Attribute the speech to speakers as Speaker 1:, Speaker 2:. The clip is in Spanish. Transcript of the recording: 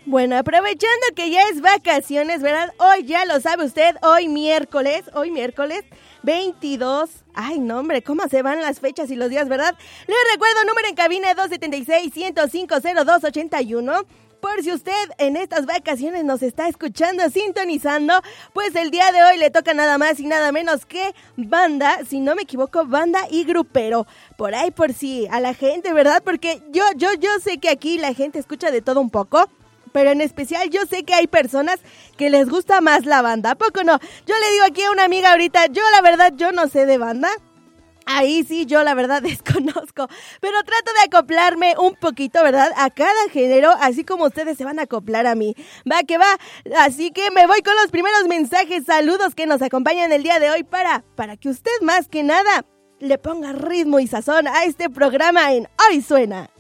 Speaker 1: Bueno, aprovechando que ya es vacaciones, ¿verdad? Hoy ya lo sabe usted, hoy miércoles 22. Ay, no, hombre, ¿cómo se van las fechas y los días, verdad? Les recuerdo, número en cabina 276-105-0281. Por si usted en estas vacaciones nos está escuchando, sintonizando, pues el día de hoy le toca nada más y nada menos que banda, si no me equivoco, banda y grupero. Por ahí, por si a la gente, ¿verdad? Porque yo sé que aquí la gente escucha de todo un poco. Pero en especial yo sé que hay personas que les gusta más la banda, ¿a poco no? Yo le digo aquí a una amiga ahorita, yo la verdad, yo no sé de banda. Ahí sí, yo la verdad desconozco, pero trato de acoplarme un poquito, ¿verdad? A cada género, así como ustedes se van a acoplar a mí. Va que va, así que me voy con los primeros mensajes, saludos que nos acompañan el día de hoy para que usted más que nada le ponga ritmo y sazón a este programa en Hoy Suena.